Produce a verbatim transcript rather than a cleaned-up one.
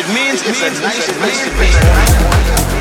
It means it's a nice place to be.